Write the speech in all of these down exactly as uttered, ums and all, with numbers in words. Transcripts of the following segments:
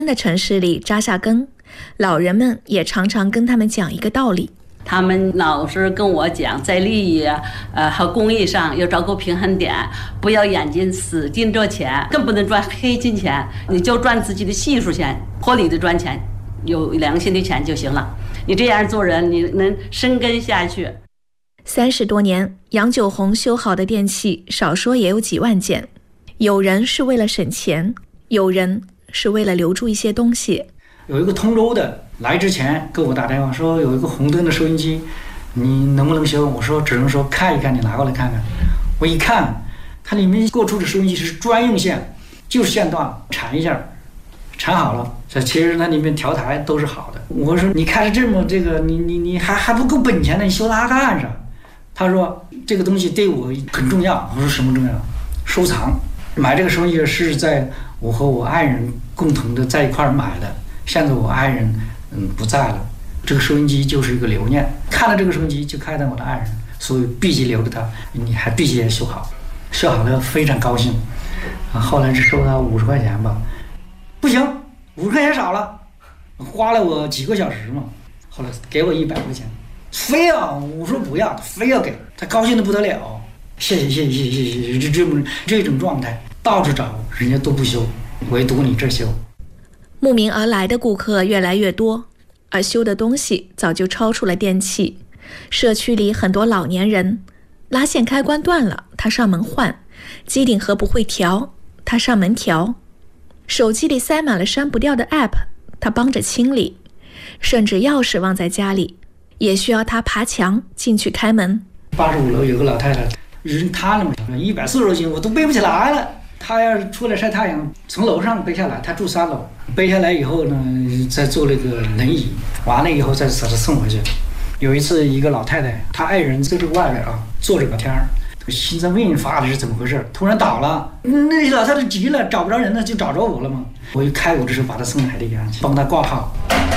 的城市里扎下根，老人们也常常跟他们讲一个道理。 他们老是跟我讲，在利益啊，呃和公益上要找个平衡点，不要眼睛死盯着钱，更不能赚黑金钱，你就赚自己的技术钱，合理的赚钱，有良心的钱就行了。你这样做人，你能生根下去。 三十多年，杨九红修好的电器少说也有几万件，有人是为了省钱，有人是为了留住一些东西。 有一个通州的来之前给我打电话说有一个红灯的收音机，你能不能修？我说只能说看一看，你拿过来看看。我一看，它里面过出的收音机是专用线，就是线段缠一下，缠好了。这其实那里面调台都是好的。我说你看着这么这个，你你你还还不够本钱呢，你修它干啥？他说这个东西对我很重要。我说什么重要？收藏。买这个收音机是在我和我爱人共同的在一块儿买的。现在我爱人嗯不在了，这个收音机就是一个留念。看了这个收音机就看到我的爱人，所以必须留着它。你还必须也修好，修好了非常高兴。啊，后来是收他五十块钱吧，不行，五十块钱少了，花了我几个小时嘛。后来给我一百块钱，非要我说不要，非要给他，高兴的不得了。谢谢谢谢谢谢谢谢，这这么这种状态，到处找人家都不修，唯独你这修。 慕名而来的顾客越来越多，而修的东西早就超出了电器。社区里很多老年人，拉线开关断了，他上门换；机顶盒不会调，他上门调；手机里塞满了删不掉的 app， 他帮着清理；甚至钥匙忘在家里，也需要他爬墙进去开门。 八十五楼有个老太太，人瘫了嘛，一百四十多斤，我都背不起来了。他要是出来晒太阳，从楼上背下来，他住三楼，背下来以后呢，再坐那个轮椅，完了以后再把他送回去。有一次，一个老太太，她爱人在这个外边啊，坐着聊天，心脏病发的是怎么回事？突然倒了，那老太太急了，找不着人了，就找着我了嘛。我一开我这时候把她送海地上去，帮她挂号。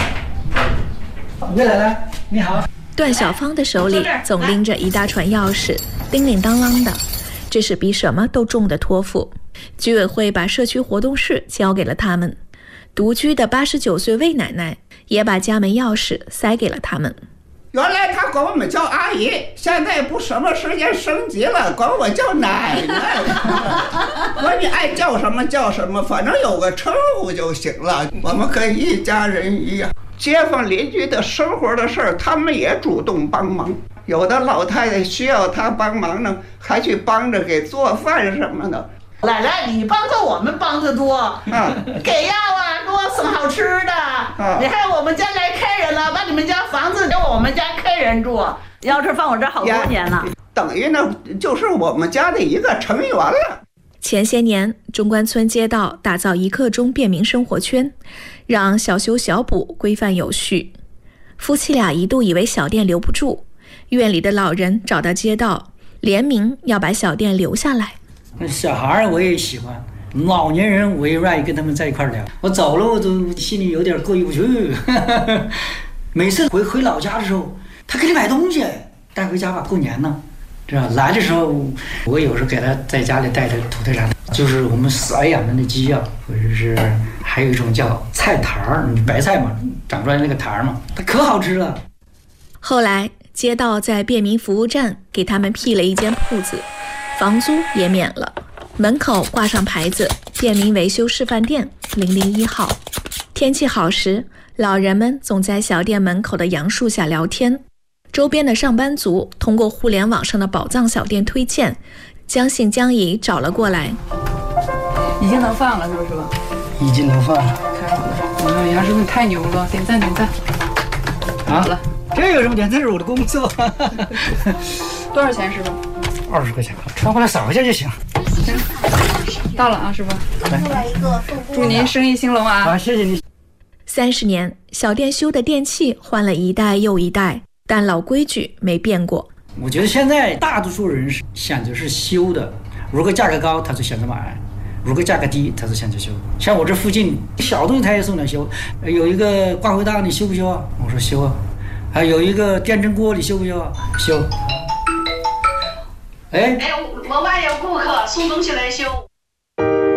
魏奶奶，你好。 段小芳的手里总拎着一大串钥匙，叮铃当啷的，这是比什么都重的托付。居委会把社区活动室交给了他们，独居的八十九岁魏奶奶也把家门钥匙塞给了他们。 原来他管我们叫阿姨，现在不什么时间升级了，管我叫奶奶。管你爱叫什么叫什么，反正有个称呼就行了。我们跟一家人一样，街坊邻居的生活的事儿，他们也主动帮忙。有的老太太需要他帮忙呢，还去帮着给做饭什么的。 奶奶，你帮着我们帮着多，啊、给药啊，给我省好吃的。啊、你看我们家来客人了，把你们家房子给我们家客人住，钥匙放我这好多年了， 等于呢就是我们家的一个成员了。 前些年，中关村街道打造一刻钟便民生活圈，让小修小补规范有序。夫妻俩一度以为小店留不住，院里的老人找到街道，联名要把小店留下来。 小孩我也喜欢，老年人我也愿意跟他们在一块聊。我走了我都心里有点过意不去。每次回回老家的时候，他给你买东西带回家吧，过年呢，是吧？来的时候我有时候给他在家里带点土特产，就是我们饲养的那鸡啊，或者是还有一种叫菜坛儿，白菜嘛，长出来那个坛儿嘛，它可好吃了。 后来街道在便民服务站给他们辟了一间铺子，房租也免了，门口挂上牌子便民维修示范店零零一号。天气好时，老人们总在小店门口的杨树下聊天，周边的上班族通过互联网上的宝藏小店推荐，将信将疑找了过来。 已经能放了是不是吧？ 已经能放了。 太好了，哎呀，是不是太牛了？点赞点赞。 好了，这有什么点？这是我的工作。 多少钱师傅？ 二十块钱，穿回来扫一下就行。 行，到了啊，师傅。祝您生意兴隆啊！ 好，谢谢你。 三十年，小店修的电器换了一代又一代，但老规矩没变过。 我觉得现在大多数人选择是修的，如果价格高，他就选择买；如果价格低，他就选择修。像我这附近小东西他也送来修，有一个挂回档你修不修啊？我说修啊。还有一个电蒸锅你修不修啊？修。哎， 哎，我外有顾客送东西来修。